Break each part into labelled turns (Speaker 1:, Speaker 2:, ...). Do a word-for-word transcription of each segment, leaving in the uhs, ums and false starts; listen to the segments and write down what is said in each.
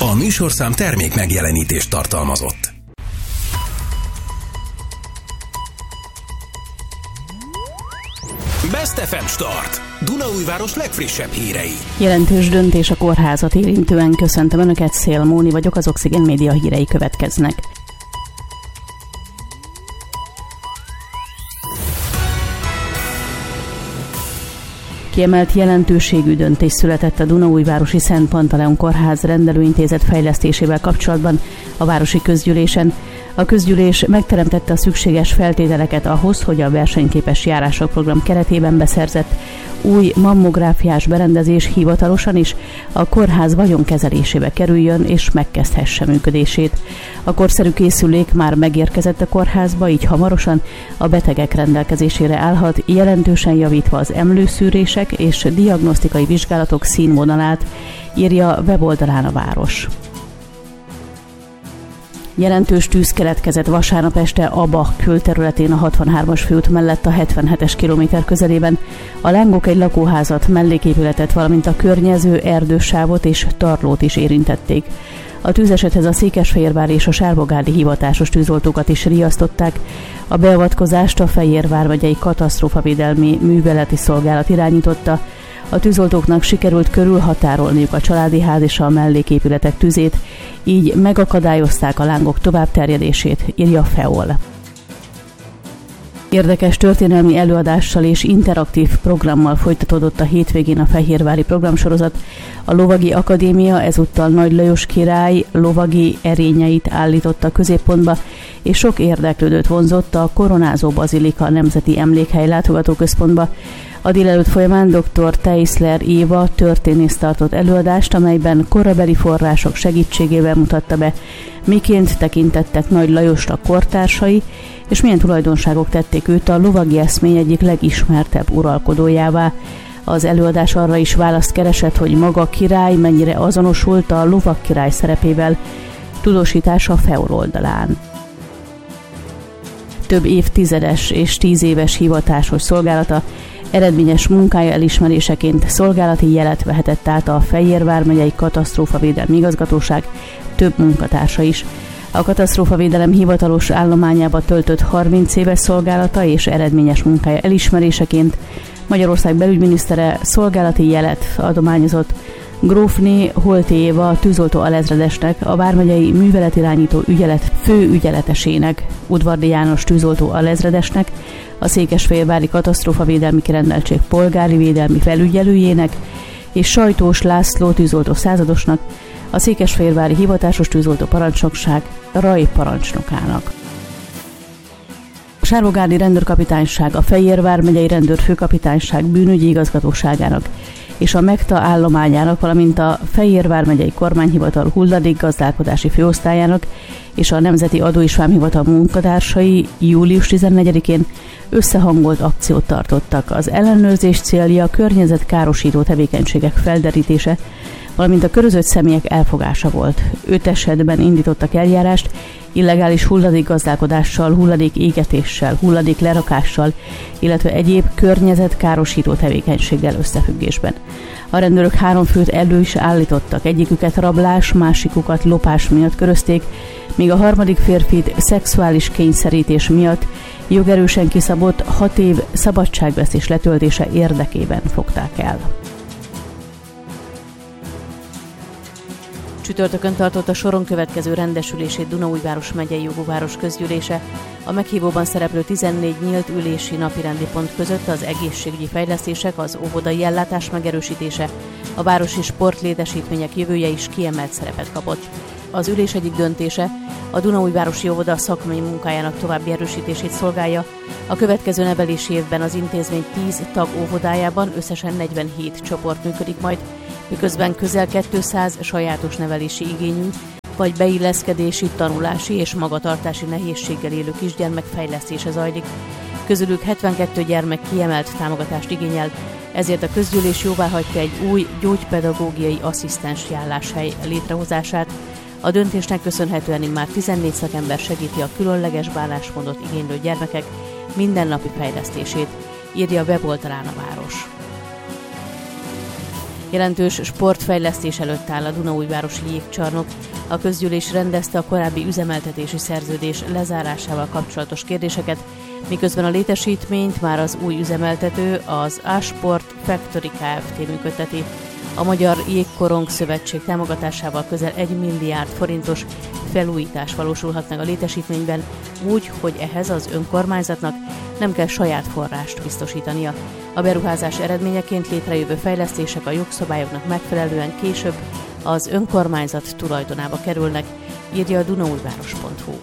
Speaker 1: A műsorszám termék megjelenítést tartalmazott. Best ef em Start. Dunaújváros legfrissebb hírei.
Speaker 2: Jelentős döntés a kórházat érintően. Köszöntöm Önöket, Szél Móni vagyok, az Oxigén Média hírei következnek. Kiemelt jelentőségű döntés született a Dunaújvárosi Szent Pantaleon Kórház rendelőintézet fejlesztésével kapcsolatban a városi közgyűlésen. A közgyűlés megteremtette a szükséges feltételeket ahhoz, hogy a versenyképes járások program keretében beszerzett új mammográfiás berendezés hivatalosan is a kórház vagyonkezelésébe kerüljön és megkezdhesse működését. A korszerű készülék már megérkezett a kórházba, így hamarosan a betegek rendelkezésére állhat, jelentősen javítva az emlőszűrések és diagnosztikai vizsgálatok színvonalát, írja weboldalán a város. Jelentős tűz keletkezett vasárnap este Aba külterületén a hatvanhármas főút mellett a hetvenhetes kilométer közelében. A lángok egy lakóházat, melléképületet, valamint a környező erdősávot és tarlót is érintették. A tűzesethez a Székesfehérvár és a Sárbogádi hivatásos tűzoltókat is riasztották. A beavatkozást a Fejér vármegyei katasztrófavédelmi műveleti szolgálat irányította. A tűzoltóknak sikerült körülhatárolniuk a családi ház és a melléképületek tüzét, így megakadályozták a lángok továbbterjedését, írja a FEOL. Érdekes történelmi előadással és interaktív programmal folytatódott a hétvégén a fehérvári programsorozat. A Lovagi Akadémia ezúttal Nagy Lajos király lovagi erényeit állította középpontba, és sok érdeklődőt vonzott a Koronázó Bazilika Nemzeti Emlékhely látogatóközpontba. A délelőtt folyamán dr. Teisler Éva történész tartott előadást, amelyben korabeli források segítségével mutatta be, miként tekintettek Nagy Lajosra kortársai, és milyen tulajdonságok tették őt a lovagi eszmény egyik legismertebb uralkodójává. Az előadás arra is választ keresett, hogy maga király mennyire azonosult a lovag király szerepével, tudósítása a FEOL oldalán. Több évtizedes és tíz éves hivatásos szolgálata eredményes munkája elismeréseként szolgálati jelet vehetett át a Fejér vármegyei katasztrófavédelmi igazgatóság több munkatársa is. A katasztrófavédelem hivatalos állományába töltött harminc éves szolgálata és eredményes munkája elismeréseként Magyarország belügyminisztere szolgálati jelet adományozott Grófné Holté Éva tűzoltó alezredesnek, a vármegyei műveletirányító ügyelet főügyeletesének, Udvardi János tűzoltó alezredesnek, a Székesfehérvári katasztrófavédelmi kirendeltség polgári védelmi felügyelőjének és Sajtós László tűzoltó századosnak, a Székesfehérvári hivatásos tűzoltó parancsnokság raj parancsnokának. A Sárbogádi rendőrkapitányság, a Fejér vármegyei rendőrfőkapitányság bűnügyi igazgatóságának és a Megta állományának, valamint a Fejér vármegyei kormányhivatal hulladékgazdálkodási főosztályának és a Nemzeti Adó- és Vámhivatal munkatársai július tizennegyedikén összehangolt akciót tartottak. Az ellenőrzés célja a környezetkárosító tevékenységek felderítése, valamint a körözött személyek elfogása volt. Öt esetben indítottak eljárást illegális hulladékgazdálkodással, hulladékégetéssel, hulladéklerakással, illetve egyéb környezetkárosító tevékenységgel összefüggésben. A rendőrök három főt elő is állítottak, egyiküket rablás, másikukat lopás miatt körözték, míg a harmadik férfit szexuális kényszerítés miatt jogerősen kiszabott hat év szabadságvesztés letöltése érdekében fogták el. Csütörtökön tartott a soron következő rendesülését Dunaújváros megyei jogú város közgyűlése. A meghívóban szereplő tizennégy nyílt ülési napirendi pont között az egészségügyi fejlesztések, az óvodai ellátás megerősítése, a városi sportlétesítmények jövője is kiemelt szerepet kapott. Az ülés egyik döntése a Dunaújvárosi óvoda szakmai munkájának további erősítését szolgálja. A következő nevelési évben az intézmény tíz tag óvodájában összesen negyvenhét csoport működik majd, miközben közel kétszáz sajátos nevelési igényű, vagy beilleszkedési, tanulási és magatartási nehézséggel élő kisgyermek fejlesztése zajlik. Közülük hetvenkettő gyermek kiemelt támogatást igényel, ezért a közgyűlés jóváhagyta egy új gyógypedagógiai asszisztensi álláshely létrehozását. A döntésnek köszönhetően immár tizennégy szakember segíti a különleges bánásmódot igénylő gyermekek mindennapi fejlesztését, írja a weboldalán a város. Jelentős sportfejlesztés előtt áll a Dunaújvárosi Jégcsarnok. A közgyűlés rendezte a korábbi üzemeltetési szerződés lezárásával kapcsolatos kérdéseket, miközben a létesítményt már az új üzemeltető, az A-Sport Factory Kft. Működteti. A Magyar Jégkorong Szövetség támogatásával közel egy milliárd forintos felújítás valósulhat meg a létesítményben, úgy, hogy ehhez az önkormányzatnak nem kell saját forrást biztosítania. A beruházás eredményeként létrejövő fejlesztések a jogszabályoknak megfelelően később az önkormányzat tulajdonába kerülnek, írja a dunaújváros pont hu.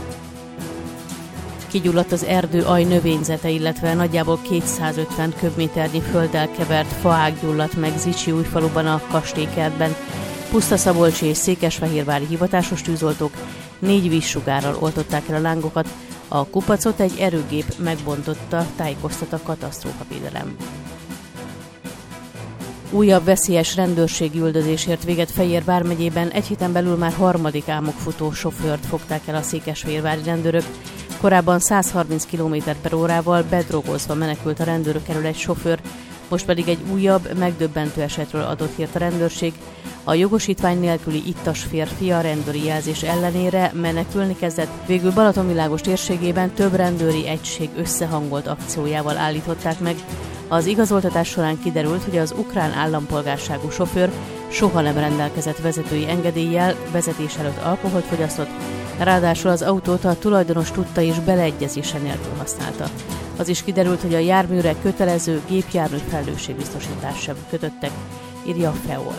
Speaker 2: Kigyulladt az erdő aj növényzete, illetve nagyjából kétszázötven köbméternyi földdel kevert faág gyulladt meg Zichyújfaluban a kastélykertben. Pusztaszabolcsi és székesfehérvári hivatásos tűzoltók négy vízsugárral oltották el a lángokat, a kupacot egy erőgép megbontotta, tájékoztat a katasztrófavédelem. Újabb veszélyes rendőrségi üldözés ért véget Fejér vármegyében, egy héten belül már harmadik álmokfutó sofőrt fogták el a székesfehérvári rendőrök. Korábban száz harminc kilométer per órával bedrogozva menekült a rendőrök elől egy sofőr, most pedig egy újabb, megdöbbentő esetről adott hírt a rendőrség. A jogosítvány nélküli ittas férfi a rendőri jelzés ellenére menekülni kezdett, végül Balatonvilágos térségében több rendőri egység összehangolt akciójával állították meg. Az igazoltatás során kiderült, hogy az ukrán állampolgárságú sofőr soha nem rendelkezett vezetői engedéllyel, vezetés előtt alkoholt fogyasztott, ráadásul az autót a tulajdonos tudta és beleegyezése nélkül használta. Az is kiderült, hogy a járműre kötelező gépjármű felelősségbiztosítást sem kötöttek, írja a FEOL.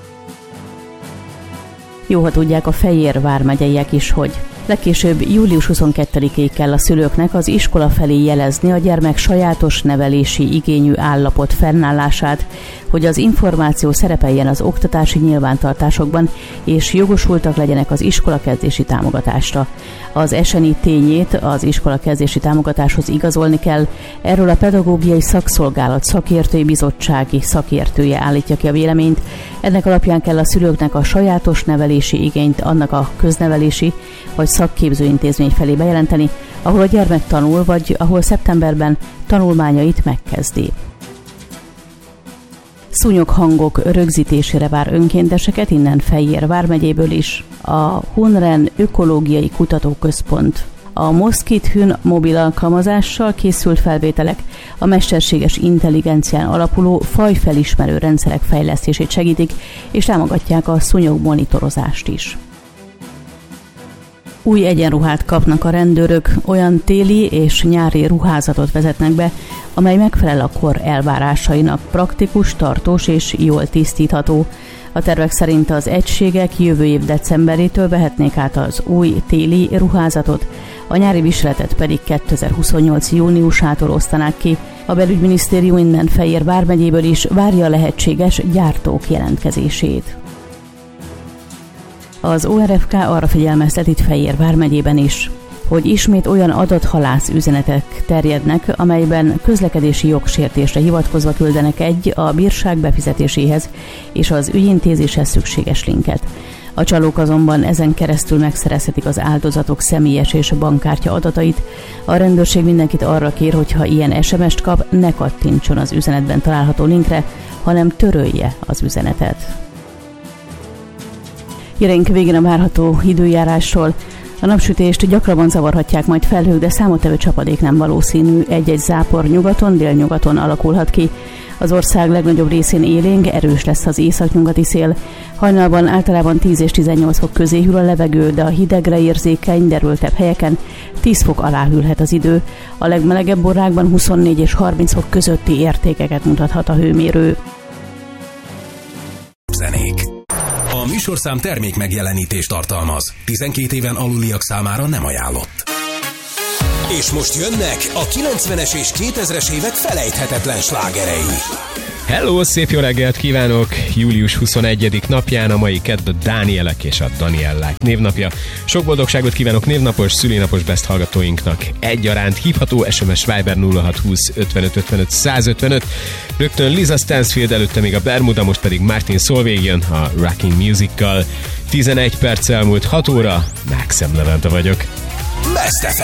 Speaker 2: Jó, ha tudják a Fejér vármegyeiek is, hogy legkésőbb július huszonkettedikéig kell a szülőknek az iskola felé jelezni a gyermek sajátos nevelési igényű állapot fennállását, hogy az információ szerepeljen az oktatási nyilvántartásokban, és jogosultak legyenek az iskolakezdési támogatásra. Az eseni tényét az iskolakezdési támogatáshoz igazolni kell, erről a Pedagógiai Szakszolgálat szakértői bizottsági szakértője állítja ki a véleményt. Ennek alapján kell a szülőknek a sajátos nevelési igényt annak a köznevelési vagy szakképző intézmény felé bejelenteni, ahol a gyermek tanul, vagy ahol szeptemberben tanulmányait megkezdi. Szúnyoghangok rögzítésére vár önkénteseket innen Fejér vármegyéből is. A Hunren Ökológiai Kutatóközpont a Moszkit-Hün mobil alkalmazással készült felvételek a mesterséges intelligencián alapuló fajfelismerő rendszerek fejlesztését segítik, és támogatják a szúnyog monitorozást is. Új egyenruhát kapnak a rendőrök, olyan téli és nyári ruházatot vezetnek be, amely megfelel a kor elvárásainak, praktikus, tartós és jól tisztítható. A tervek szerint az egységek jövő év decemberétől vehetnék át az új téli ruházatot, a nyári viseletet pedig kétezer-huszonnyolc júniusától osztanák ki. A belügyminisztérium innen Fejér vármegyéből is várja a lehetséges gyártók jelentkezését. Az o er ef ká arra figyelmeztet itt Fejér vármegyében is, hogy ismét olyan adathalász üzenetek terjednek, amelyben közlekedési jogsértésre hivatkozva küldenek egy a bírság befizetéséhez és az ügyintézéshez szükséges linket. A csalók azonban ezen keresztül megszerezhetik az áldozatok személyes és bankkártya adatait. A rendőrség mindenkit arra kér, hogy ha ilyen es em est kap, ne kattintson az üzenetben található linkre, hanem törölje az üzenetet. Híreink végén a várható időjárásról. A napsütést gyakrabban zavarhatják majd felhők, de számottevő csapadék nem valószínű. Egy-egy zápor nyugaton, délnyugaton alakulhat ki. Az ország legnagyobb részén élénk, erős lesz az északnyugati szél. Hajnalban általában tíz és tizennyolc fok közé hűl a levegő, de a hidegre érzékeny, derültebb helyeken tíz fok alá hűlhet az idő. A legmelegebb órákban huszonnégy és harminc fok közötti értékeket mutathat a hőmérő.
Speaker 1: Zenék. A műsorszám termék megjelenítést tartalmaz. tizenkét éven aluliak számára nem ajánlott. És most jönnek a kilencvenes és kétezres évek felejthetetlen slágerei.
Speaker 3: Hello, szép jó reggelt kívánok! július huszonegyedik napján a mai kedd a Dánielek és a Daniellák névnapja. Sok boldogságot kívánok névnapos, szülinapos best hallgatóinknak egyaránt. Hívható es em es Viber nulla hat húsz ötvenöt ötvenöt százötvenöt. Rögtön Lisa Stansfield, előtte még a Bermuda, most pedig Martin Solveig jön a Rocking Music-kal. tizenegy perc elmúlt hat óra, Mákszem Levente vagyok.
Speaker 1: Best ef